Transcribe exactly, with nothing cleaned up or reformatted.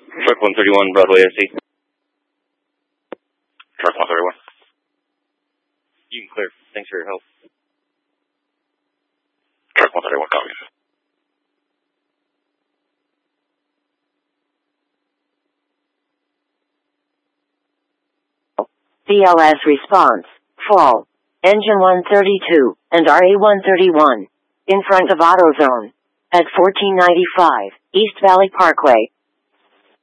Truck one thirty-one, Broadway S C. Truck one thirty-one. You can clear. Thanks for your help. Truck one thirty-one, copy. B L S response, fall. Engine one thirty-two, and R A one thirty-one. In front of AutoZone. At fourteen ninety-five, East Valley Parkway.